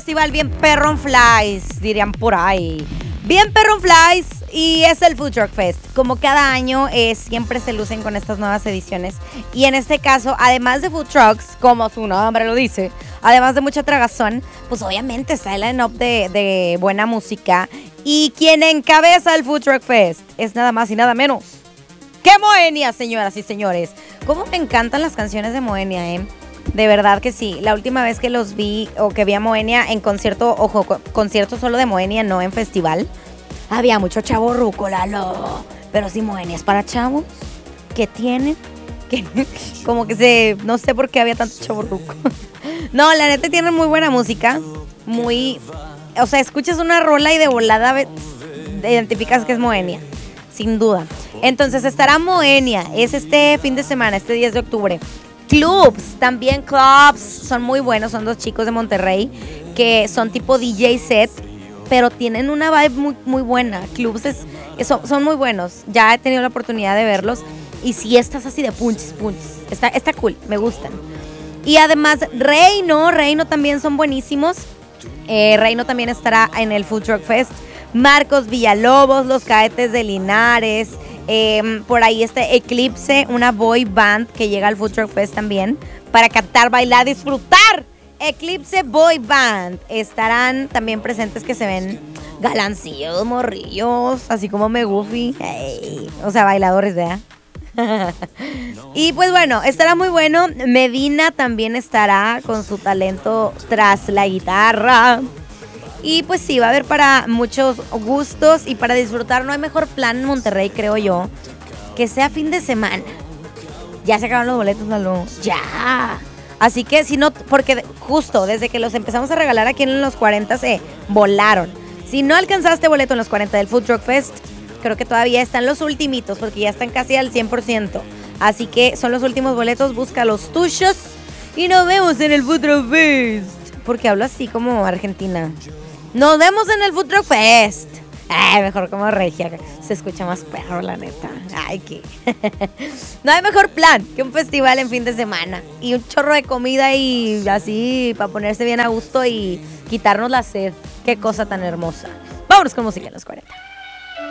festival bien perron flies, dirían por ahí. Bien perron flies y es el Food Truck Fest. Como cada año siempre se lucen con estas nuevas ediciones. Y en este caso, además de food trucks, como su nombre lo dice, además de mucha tragazón, pues obviamente está el line-up de buena música. Y quien encabeza el Food Truck Fest es nada más y nada menos que Moenia, señoras y señores. Cómo me encantan las canciones de Moenia, De verdad que sí. La última vez que los vi o que vi a Moenia en concierto, ojo, concierto solo de Moenia, no en festival, había mucho chavo ruco, Lalo. Pero si Moenia es para chavos, ¿qué tienen? Que como que no sé por qué había tanto chavo ruco. No, la neta tienen muy buena música. O sea, escuchas una rola y de volada identificas que es Moenia. Sin duda. Entonces estará Moenia. Es este fin de semana, este 10 de octubre. También clubs, son muy buenos, son dos chicos de Monterrey que son tipo DJ set, pero tienen una vibe muy, muy buena. Clubs son muy buenos, ya he tenido la oportunidad de verlos y si estás así de punches, está cool, me gustan. Y además Reino también son buenísimos. Reino también estará en el Food Truck Fest. Marcos Villalobos, los Cadetes de Linares. Por ahí está Eclipse, una boy band que llega al Food Truck Fest también para cantar, bailar, disfrutar. Eclipse Boy Band estarán también presentes, que se ven galancillos, morrillos, así como me goofy. Hey, o sea, bailadores, ¿verdad? Y pues bueno, estará muy bueno. Medina también estará con su talento tras la guitarra. Y pues sí, va a haber para muchos gustos y para disfrutar. No hay mejor plan en Monterrey, creo yo, que sea fin de semana. Ya se acabaron los boletos, Lalo. Ya. Así que si no, porque justo desde que los empezamos a regalar aquí en los 40 se volaron. Si no alcanzaste boleto en los 40 del Food Truck Fest, creo que todavía están los ultimitos, porque ya están casi al 100%. Así que son los últimos boletos, busca los tuyos y nos vemos en el Food Truck Fest. Porque hablo así como argentina. Nos vemos en el Food Truck Fest. Mejor como regia. Se escucha más perro, la neta. Ay, qué. No hay mejor plan que un festival en fin de semana. Y un chorro de comida y así para ponerse bien a gusto y quitarnos la sed. Qué cosa tan hermosa. Vámonos con música en los 40.